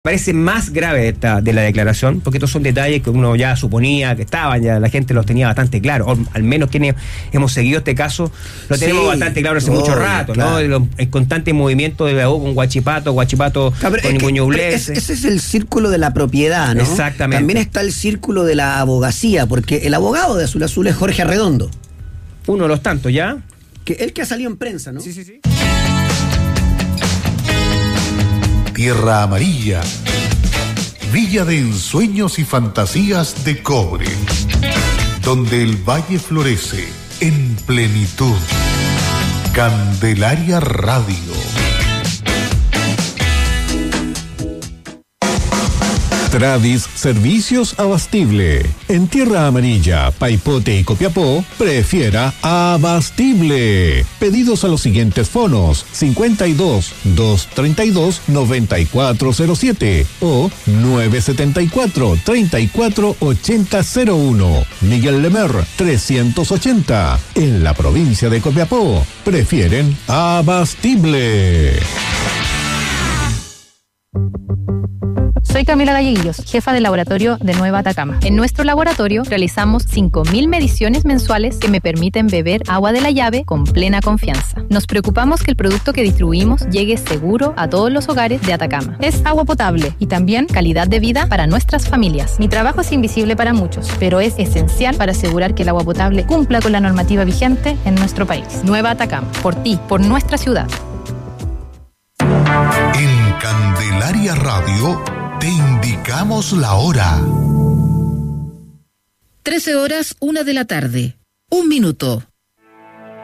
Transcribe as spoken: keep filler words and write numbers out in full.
Parece más grave esta de la declaración, porque estos son detalles que uno ya suponía que estaban, ya la gente los tenía bastante claro, o al menos quienes hemos seguido este caso lo tenemos sí, bastante claro hace oh, mucho rato, claro. ¿no? El, el constante movimiento de la U con Huachipato, Huachipato claro, con Ñuñoa. Ese es el círculo de la propiedad, ¿no? Exactamente. También está el círculo de la abogacía, porque el abogado de Azul Azul es Jorge Arredondo. Uno de los tantos, ¿ya? Que el que ha salido en prensa, ¿no? Sí, sí, sí. Tierra Amarilla, villa de ensueños y fantasías de cobre, donde el valle florece en plenitud. Candelaria Radio. Tradis Servicios Abastible. En Tierra Amarilla, Paipote y Copiapó, prefiera Abastible. Pedidos a los siguientes fonos: cincuenta y dos, doscientos treinta y dos, noventa y cuatro cero siete o nueve setenta y cuatro, treinta y cuatro ochenta cero uno. Miguel Lemer, trescientos ochenta. En la provincia de Copiapó, prefieren Abastible. Soy Camila Galleguillos, jefa del laboratorio de Nueva Atacama. En nuestro laboratorio realizamos cinco mil mediciones mensuales que me permiten beber agua de la llave con plena confianza. Nos preocupamos que el producto que distribuimos llegue seguro a todos los hogares de Atacama. Es agua potable y también calidad de vida para nuestras familias. Mi trabajo es invisible para muchos, pero es esencial para asegurar que el agua potable cumpla con la normativa vigente en nuestro país. Nueva Atacama, por ti, por nuestra ciudad. En Candelaria Radio te indicamos la hora. trece horas, una de la tarde. Un minuto.